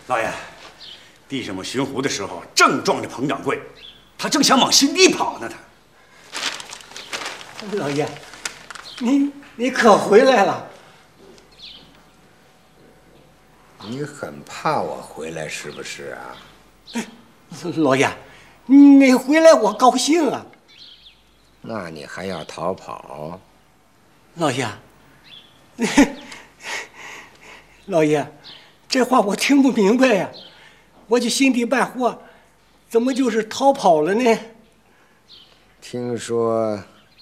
老爷，弟兄们巡湖的时候，正撞着彭掌柜，他正想往新地跑呢。 老爷，你可回来了？ 你很怕我回来是不是啊？ 老爷，你回来我高兴啊。 那你还要逃跑？ 老爷，老爷，这话我听不明白呀。我就心底办货，怎么就是逃跑了呢？ 听说